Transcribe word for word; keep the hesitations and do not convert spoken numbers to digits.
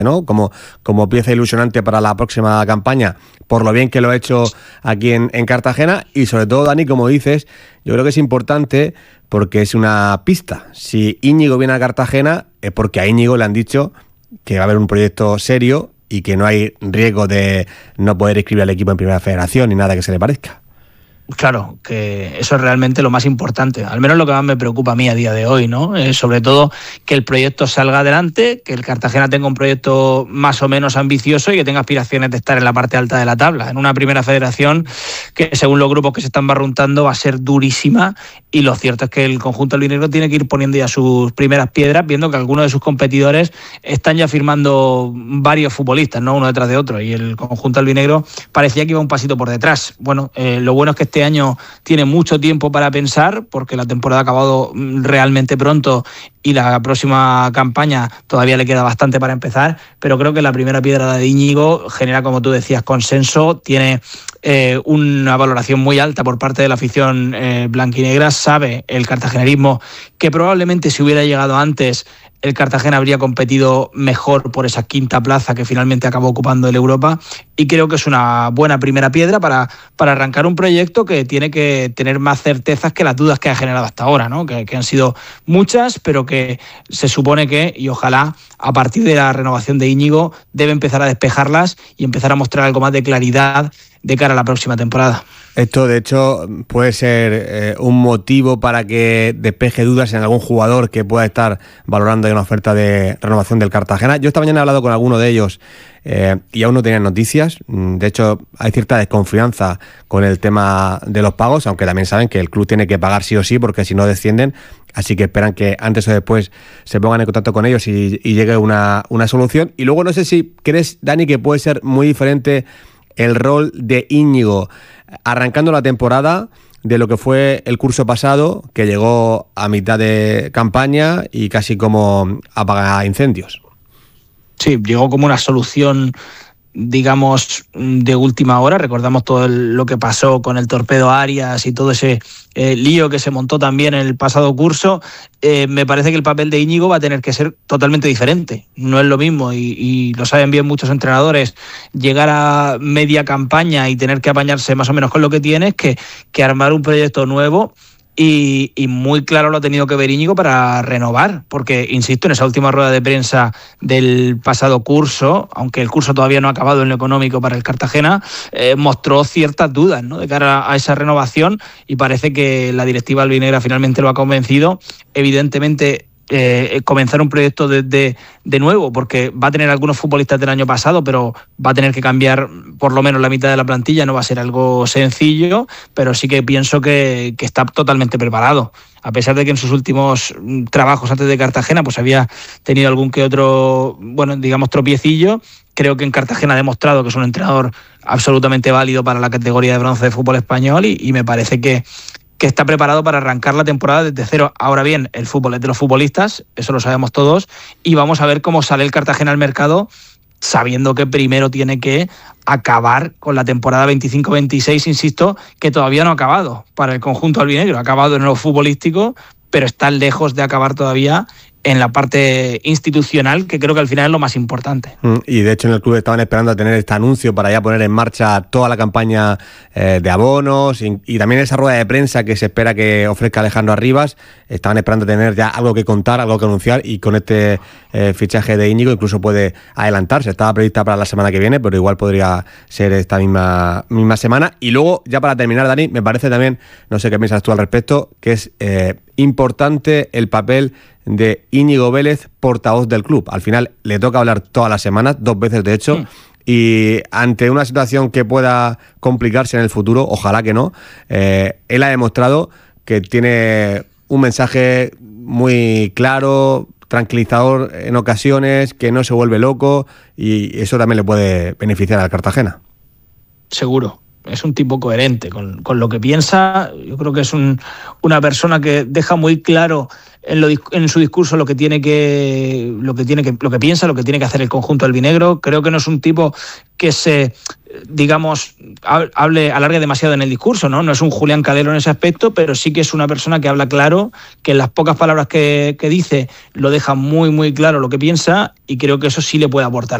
¿no? Como, como pieza ilusionante para la próxima campaña, por lo bien que lo ha hecho aquí en, en Cartagena. Y sobre todo, Dani, como dices, yo creo que es importante porque es una pista. Si Íñigo viene a Cartagena es porque a Íñigo le han dicho que va a haber un proyecto serio y que no hay riesgo de no poder inscribir al equipo en Primera Federación ni nada que se le parezca. Claro, que eso es realmente lo más importante, al menos lo que más me preocupa a mí a día de hoy, ¿no? Eh, sobre todo que el proyecto salga adelante, que el Cartagena tenga un proyecto más o menos ambicioso y que tenga aspiraciones de estar en la parte alta de la tabla, en una Primera Federación que, según los grupos que se están barruntando, va a ser durísima, y lo cierto es que el conjunto albinegro tiene que ir poniendo ya sus primeras piedras, viendo que algunos de sus competidores están ya firmando varios futbolistas, ¿no? Uno detrás de otro, y el conjunto albinegro parecía que iba un pasito por detrás. Bueno, eh, lo bueno es que este año tiene mucho tiempo para pensar, porque la temporada ha acabado realmente pronto y la próxima campaña todavía le queda bastante para empezar, pero creo que la primera piedra de Íñigo genera, como tú decías, consenso, tiene eh, una valoración muy alta por parte de la afición eh, blanquinegra, sabe el cartagenerismo que probablemente si hubiera llegado antes el Cartagena habría competido mejor por esa quinta plaza que finalmente acabó ocupando el Europa, y creo que es una buena primera piedra para, para arrancar un proyecto que tiene que tener más certezas que las dudas que ha generado hasta ahora, ¿no? que, que han sido muchas, pero que se supone que, y ojalá a partir de la renovación de Íñigo, debe empezar a despejarlas y empezar a mostrar algo más de claridad de cara a la próxima temporada. Esto, de hecho, puede ser eh, un motivo para que despeje dudas en algún jugador que pueda estar valorando una oferta de renovación del Cartagena. Yo esta mañana he hablado con alguno de ellos eh, y aún no tenían noticias. De hecho, hay cierta desconfianza con el tema de los pagos, aunque también saben que el club tiene que pagar sí o sí, porque si no descienden. Así que esperan que antes o después se pongan en contacto con ellos y, y llegue una, una solución. Y luego no sé si crees, Dani, que puede ser muy diferente el rol de Íñigo arrancando la temporada de lo que fue el curso pasado, que llegó a mitad de campaña y casi como apaga incendios. Sí, llegó como una solución, digamos, de última hora. Recordamos todo el, lo que pasó con el Torpedo Arias y todo ese eh, lío que se montó también en el pasado curso. Eh, me parece que el papel de Íñigo va a tener que ser totalmente diferente. No es lo mismo, y, y lo saben bien muchos entrenadores, llegar a media campaña y tener que apañarse más o menos con lo que tienes, que, que armar un proyecto nuevo. Y, y muy claro lo ha tenido que ver Íñigo para renovar, porque, insisto, en esa última rueda de prensa del pasado curso, aunque el curso todavía no ha acabado en lo económico para el Cartagena, eh, mostró ciertas dudas, ¿no?, de cara a esa renovación, y parece que la directiva albinegra finalmente lo ha convencido. Evidentemente, Eh, comenzar un proyecto de, de, de nuevo, porque va a tener algunos futbolistas del año pasado, pero va a tener que cambiar por lo menos la mitad de la plantilla. No va a ser algo sencillo, pero sí que pienso que, que está totalmente preparado, a pesar de que en sus últimos trabajos antes de Cartagena pues había tenido algún que otro, bueno, digamos, tropiecillo. Creo que en Cartagena ha demostrado que es un entrenador absolutamente válido para la categoría de bronce de fútbol español, y, y me parece que que está preparado para arrancar la temporada desde cero. Ahora bien, el fútbol es de los futbolistas, eso lo sabemos todos, y vamos a ver cómo sale el Cartagena al mercado, sabiendo que primero tiene que acabar con la temporada veinticinco veintiséis, insisto, que todavía no ha acabado para el conjunto albinegro. Ha acabado en lo futbolístico, pero está lejos de acabar todavía en la parte institucional, que creo que al final es lo más importante. Y de hecho en el club estaban esperando a tener este anuncio para ya poner en marcha toda la campaña eh, de abonos y, y también esa rueda de prensa que se espera que ofrezca Alejandro Arribas. Estaban esperando tener ya algo que contar, algo que anunciar, y con este eh, fichaje de Íñigo incluso puede adelantarse. Estaba prevista para la semana que viene, pero igual podría ser esta misma, misma semana. Y luego, ya para terminar, Dani, me parece también, no sé qué piensas tú al respecto, que es eh, importante el papel de Íñigo Vélez, portavoz del club. Al final le toca hablar todas las semanas, dos veces de hecho, sí. Y ante una situación que pueda complicarse en el futuro, ojalá que no, eh, él ha demostrado que tiene un mensaje muy claro, tranquilizador en ocasiones, que no se vuelve loco, y eso también le puede beneficiar al Cartagena. Seguro. Es un tipo coherente con, con lo que piensa. Yo creo que es un, una persona que deja muy claro en, lo, en su discurso lo que tiene que lo que tiene que lo que piensa, lo que tiene que hacer el conjunto albinegro. Creo que no es un tipo que se, digamos, hable, alargue demasiado en el discurso, ¿no? No es un Julián Calero en ese aspecto, pero sí que es una persona que habla claro, que en las pocas palabras que, que dice lo deja muy, muy claro lo que piensa, y creo que eso sí le puede aportar.